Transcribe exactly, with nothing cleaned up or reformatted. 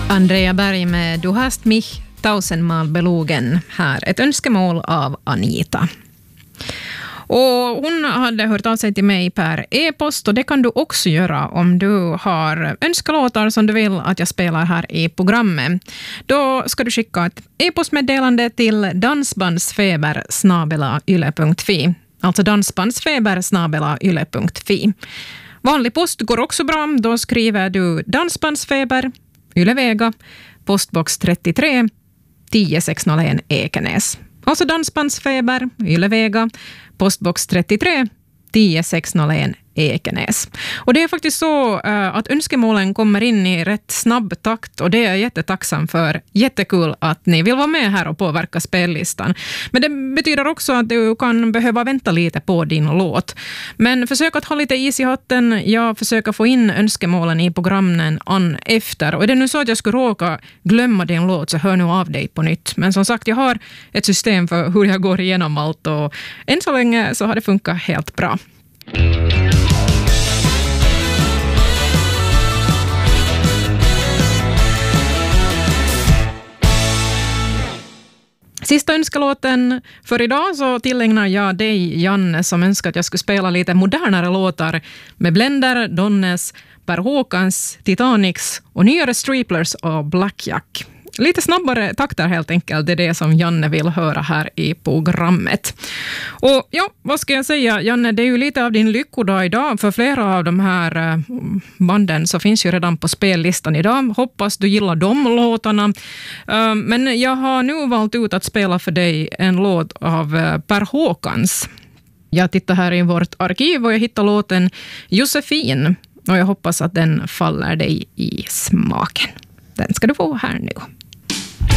Andrea Berg med Du hast mich tausendmal belogen här. Ett önskemål av Anita. Och hon hade hört av sig till mig per e-post, och det kan du också göra om du har önskelåtar som du vill att jag spelar här i programmet. Då ska du skicka ett e-postmeddelande till dansbandsfeber snabel-a yle punkt fi. Alltså dansbandsfeber snabel-a yle punkt fi. Vanlig post går också bra. Då skriver du dansbandsfeber, Ylevega, postbox trettiotre, tio sexhundraett Ekenäs. Alltså dansbandsfeber, Ylevega, postbox trettiotre, tio sexhundraett Ekenäs. Och det är faktiskt så uh, att önskemålen kommer in i rätt snabb takt, och det är jag jättetacksam för. Jättekul att ni vill vara med här och påverka spellistan. Men det betyder också att du kan behöva vänta lite på din låt. Men försök att ha lite is i hatten. Jag försöker få in önskemålen i programmen an efter. Och är det nu så att jag skulle råka glömma din låt, så hör nu av dig på nytt. Men som sagt, jag har ett system för hur jag går igenom allt, och än så länge så har det funkat helt bra. Sista önskelåten för idag så tillägnar jag dig, Janne, som önskar att jag skulle spela lite modernare låtar med Blender, Donnes, Per Håkans, Titanics och nyare Striplers och Blackjack. Lite snabbare takter helt enkelt, det är det som Janne vill höra här i programmet. Och ja, vad ska jag säga, Janne, det är ju lite av din lyckodag idag. För flera av de här banden så finns ju redan på spellistan idag. Hoppas du gillar de låtarna. Men jag har nu valt ut att spela för dig en låt av Per Håkans. Jag tittar här i vårt arkiv och jag hittar låten Josefin. Och jag hoppas att den faller dig i smaken. Den ska du få här nu.